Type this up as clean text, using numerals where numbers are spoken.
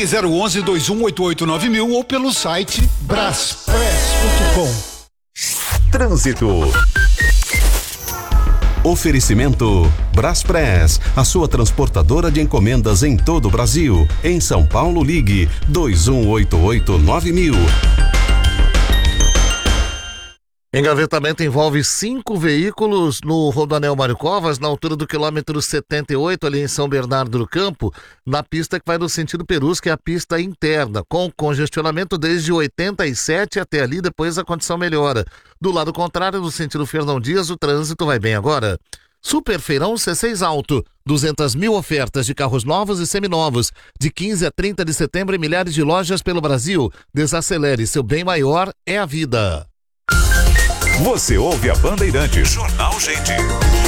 Ligue 011-2188-9000 ou pelo site braspress.com. Trânsito. Oferecimento Braspress, a sua transportadora de encomendas em todo o Brasil. Em São Paulo, ligue 2188-9000. Engavetamento envolve 5 veículos no Rodoanel Mário Covas, na altura do quilômetro 78, ali em São Bernardo do Campo, na pista que vai no sentido Perus, que é a pista interna, com congestionamento desde 87 até ali, depois a condição melhora. Do lado contrário, no sentido Fernão Dias, o trânsito vai bem agora. Super Feirão C6 Alto, 200 mil ofertas de carros novos e seminovos, de 15 a 30 de setembro em milhares de lojas pelo Brasil. Desacelere, seu bem maior é a vida. Você ouve a Bandeirantes. Jornal Gente.